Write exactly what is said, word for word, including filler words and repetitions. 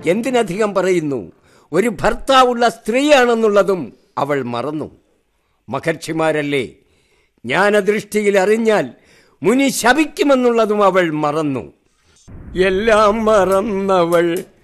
എന്തിനധികം പറയുന്നു, ഒരു ഭർത്താവുള്ള സ്ത്രീയാണെന്നുള്ളതും അവൾ മറന്നു. മഹർഷിമാരല്ലേ ജ്ഞാനദൃഷ്ടിയിൽ അറിഞ്ഞാൽ മുനി ശപിക്കുമെന്നുള്ളതും അവൾ മറന്നു. എല്ലാം മറന്നവൾ